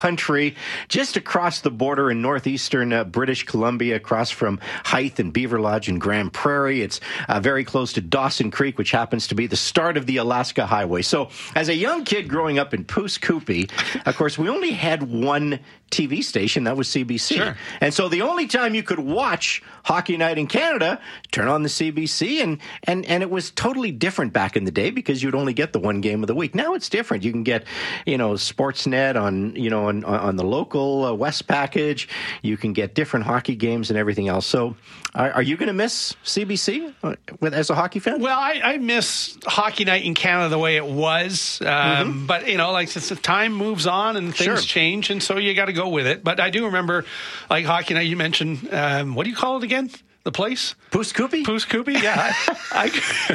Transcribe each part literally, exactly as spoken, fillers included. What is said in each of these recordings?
country, just across the border in northeastern uh, British Columbia, across from Hythe and Beaver Lodge and Grand Prairie. It's uh, very close to Dawson Creek, which happens to be the start of the Alaska Highway. So as a young kid growing up in Pouce Coupe, of course, we only had one T V station, that was C B C. Sure. And so the only time you could watch Hockey Night in Canada, turn on the C B C, and and and it was totally different back in the day because you'd only get the one game of the week. Now it's different. You can get, you know, Sportsnet on, you know, on, on the local uh, West package. You can get different hockey games and everything else. So are, are you going to miss C B C with, as a hockey fan? Well, I, I miss Hockey Night in Canada the way it was. Um, mm-hmm. But, you know, like since the time moves on and things Sure. change, and so you got to go with it. But I do remember, like, Hockey Night, you mentioned, um, what do you call it again? The place? Pouce Coupe? Pouce Coupe, yeah. I,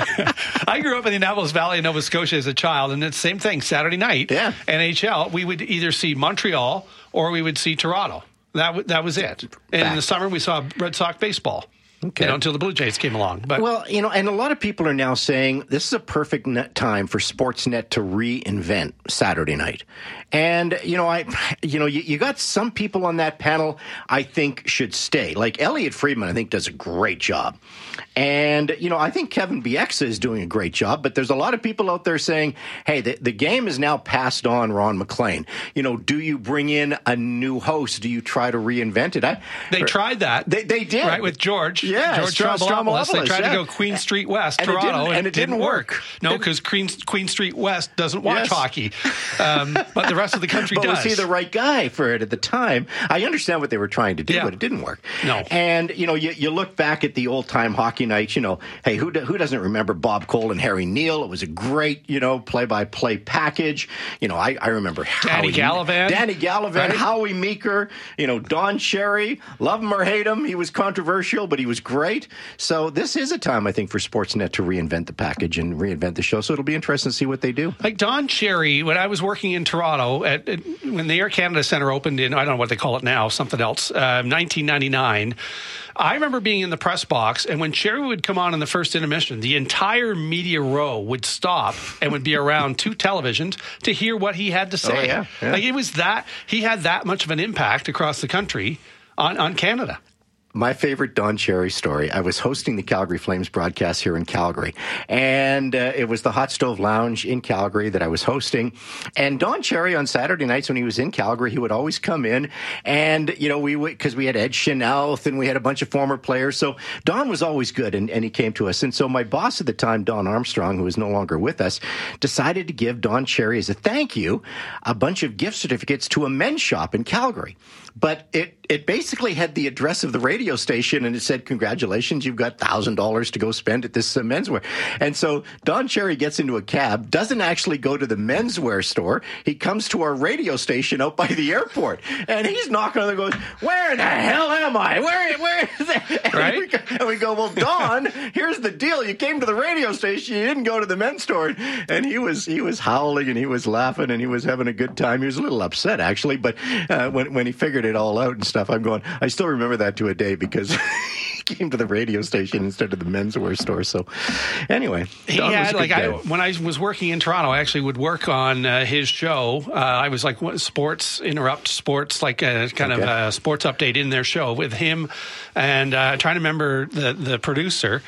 I, I grew up in the Annapolis Valley in Nova Scotia as a child, and it's the same thing. Saturday night, yeah. N H L, we would either see Montreal or we would see Toronto. That w- that was it. And in the summer, we saw Red Sox baseball. Okay. You know, until the Blue Jays came along. But well, you know, and a lot of people are now saying this is a perfect net time for Sportsnet to reinvent Saturday night. And, you know, I, you know, you, you got some people on that panel I think should stay. Like Elliot Friedman, I think, does a great job. And, you know, I think Kevin Bieksa is doing a great job, but there's a lot of people out there saying, hey, the, the game is now passed on Ron McLean. You know, do you bring in a new host? Do you try to reinvent it? I, they or, tried that. They, they did. Right, with George. Yeah, George Stroumboulopoulos. They tried yeah. to go Queen Street West, and Toronto, it didn't, and, and it didn't work. work. No, because Queen, Queen Street West doesn't watch yes. hockey, um, but the rest of the country but does. Was he the right guy for it at the time? I understand what they were trying to do, yeah. but it didn't work. No. And, you know, you, you look back at the old-time hockey nights, you know, hey, who do, who doesn't remember Bob Cole and Harry Neal? It was a great, you know, play-by-play package. You know, I, I remember Danny Howie, Gallivan. Danny Gallivan, right? Howie Meeker, you know, Don Cherry. Love him or hate him. He was controversial, but he was great. So this is a time, I think, for Sportsnet to reinvent the package and reinvent the show. So it'll be interesting to see what they do. Like Don Cherry, when I was working in Toronto, at, at, when the Air Canada Centre opened in, I don't know what they call it now, something else, uh, nineteen ninety-nine, I remember being in the press box, and when Cherry would come on in the first intermission, the entire media row would stop and would be around two televisions to hear what he had to say. Oh, yeah, yeah. Like it was that, he had that much of an impact across the country on, on Canada. My favorite Don Cherry story, I was hosting the Calgary Flames broadcast here in Calgary, and uh, it was the Hot Stove Lounge in Calgary that I was hosting. And Don Cherry on Saturday nights when he was in Calgary, he would always come in, and, you know, we would, because we had Ed Chanel and we had a bunch of former players. So Don was always good, and, and he came to us. And so my boss at the time, Don Armstrong, who is no longer with us, decided to give Don Cherry, as a thank you, a bunch of gift certificates to a men's shop in Calgary. But it, it basically had the address of the radio station, and it said, congratulations, you've got one thousand dollars to go spend at this uh, menswear. And so Don Cherry gets into a cab, doesn't actually go to the menswear store. He comes to our radio station out by the airport, and he's knocking on the door, goes, where in the hell am I? Where, where is it? And, right? we go, and we go, well, Don, here's the deal. You came to the radio station, you didn't go to the men's store. And he was he was howling, and he was laughing, and he was having a good time. He was a little upset, actually, but uh, when, when he figured it all out and stuff, I'm going, I still remember that to a day because he came to the radio station instead of the menswear store. So anyway, he Don had, was a like, good I, guy. when I was working in Toronto, I actually would work on uh, his show. Uh, I was like what, sports, interrupt sports, like a kind okay. of a sports update in their show with him, and uh, trying to remember the, the producer.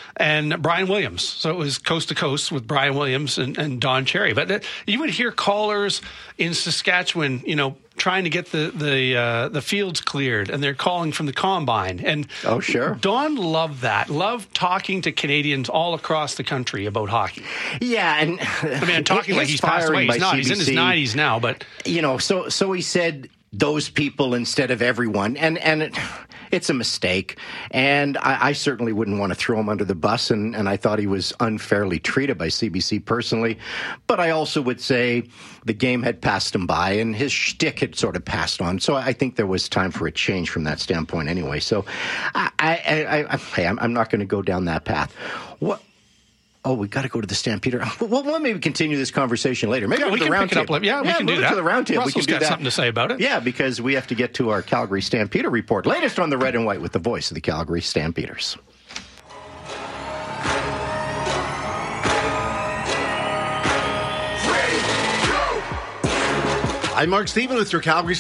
And Brian Williams. So it was coast to coast with Brian Williams and, and Don Cherry. But uh, you would hear callers in Saskatchewan, you know, trying to get the the uh, the fields cleared, and they're calling from the combine. And oh, sure. Don loved that. Loved talking to Canadians all across the country about hockey. Yeah, and I mean, I'm talking like he's passed away. He's not. He's in his nineties now, but you know, so so he said those people instead of everyone, and and it, it's a mistake, and I, I certainly wouldn't want to throw him under the bus, and, and I thought he was unfairly treated by C B C personally, but I also would say the game had passed him by, and his shtick had sort of passed on, so I think there was time for a change from that standpoint anyway, so I, I, I, I, hey, I'm, I'm not going to go down that path. What? Oh, we got to go to the Stampeder. Well, we'll maybe continue this conversation later. Maybe yeah, we the can round pick it up. table. Yeah, we yeah, can do that. To the round table. Russell's we can do got that. something to say about it. Yeah, because we have to get to our Calgary Stampeder report. Latest on the red and white with the voice of the Calgary Stampeders. I'm Mark Stephen with your Calgary